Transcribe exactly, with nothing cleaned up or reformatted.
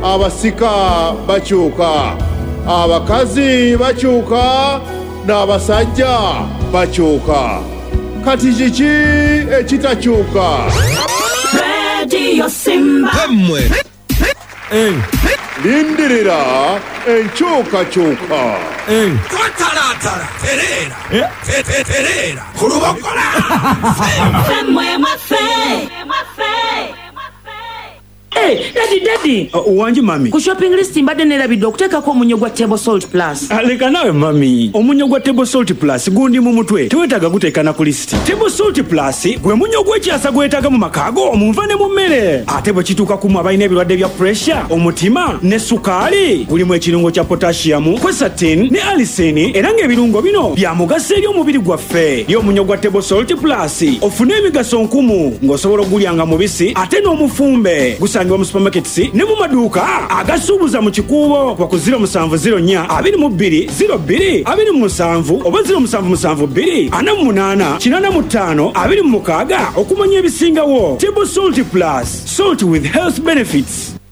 abasika bakyuka, abakazi bakyuka, n'abasajja bakyuka. Kati kiki ekitakyuka? Radio Simba. Hamwe. Eh. Lindirira enkyukakyuka. Eh. Twatalatala terera. Eh. Tete terera. Kurubokola. Femwe mwafe. Mwafe. Hey, daddy, daddy. Uh, wanji mami. Ku shopping list mbadde nerabidde okuteekako omunyo gwa Table Salt Plus. Ah, leka nawe mami. Omunyo gwa Table Salt Plus gundi mu mutwe. Tewetaaga guteeka na ku list. Table Salt Plus gwe munyo gw'ekyasa gwetaaga mu makaago omunva ne mu mmere. Ate bwe kituuka ku abalina ebirwadde bya pressure, omutima ne sukaali. Gulimu ekirungo kya potassium, quercetin ne allicin era ng'ebirungo bino bya mugaso eri omubiri gwaffe. Ye omunyo gwa Table Salt Plus ofuna emigaso nkumu ng'osobola ogulyanga mubisi ate n'omufumbe. Gusangibwa mu supermarkets ne mu maduuka agasuubuza mu kikuubo kwa ku zero seven zero four two two zero two two seven oba zero seven seven two ana mu munana kinana mu ttaano abiri mu mukaaga okumanya ebisingawo. Table Salt Plus, salt with health benefits.